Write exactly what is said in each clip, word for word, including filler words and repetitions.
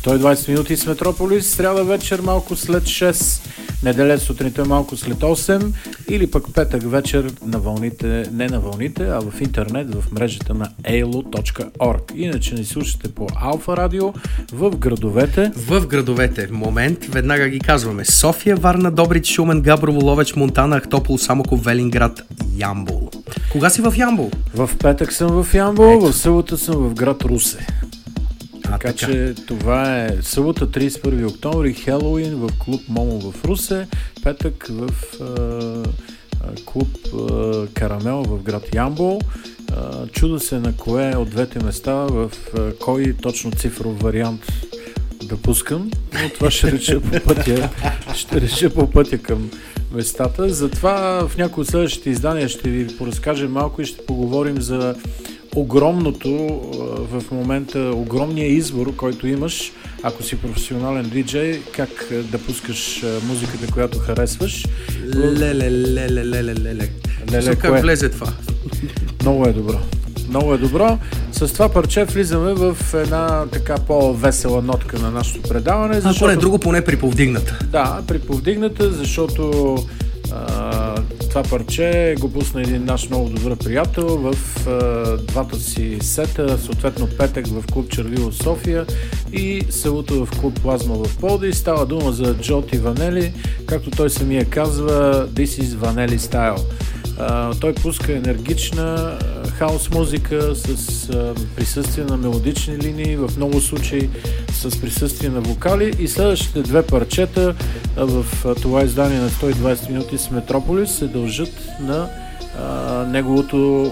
сто и двайсет минути с Метрополис, сряда вечер малко след шест, неделя сутринта малко след осем или пък петък вечер на вълните, не на вълните, а в интернет, в мрежата на ей ел о точка орг. Иначе ни слушате по Алфа Радио в градовете. В градовете. Момент, веднага ги казваме. София, Варна, Добрич, Шумен, Габрово, Ловеч, Монтана, Ахтопол, Самоков, Велинград, Ямбол. Кога си в Ямбол? В петък съм в Ямбол, в събота съм в град Русе. А, така, така че това е събота трийсет и първи октомври, Хелоуин в клуб Момо в Русе, петък в е, клуб е, Карамел в град Ямбол. Е, чуда се на кое от двете места, в е, кой точно цифров вариант да пускам, но това ще реша по пътя, ще реша по пътя към местата. Затова в някои от следващите издания ще ви поразкажем малко и ще поговорим за огромното в момента, огромния избор, който имаш, ако си професионален диджей, как да пускаш музиката, която харесваш. Леле, леле, леле, леле. Леле, как влезе това? Много е добро. Много е добро. С това парче влизаме в една така по-весела нотка на нашето предаване. Защото... А поне друго, поне приповдигната. Да, приповдигната, защото а, това парче го пусна един наш много добър приятел в а, двата си сета, съответно петък в клуб Червило София и събота в клуб Плазма в Пловдив. Става дума за Джоти Ванели, както той самия казва, This is Vanelli Style. Uh, той пуска енергична uh, хаус музика с uh, присъствие на мелодични линии, в много случаи с присъствие на вокали, и следващите две парчета uh, в uh, това издание на сто и двайсет минути с Метрополис се дължат на uh, неговото uh,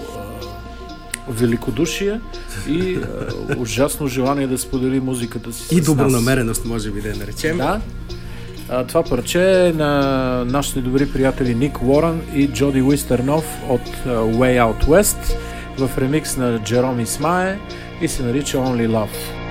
великодушие и uh, ужасно желание да сподели музиката си с и нас. добронамереност, може би да я наречем. Да. Uh, това парче е на нашите добри приятели Ник Уорън и Джоди Уистернов от uh, Way Out West в ремикс на Джером Исмае и се нарича Only Love.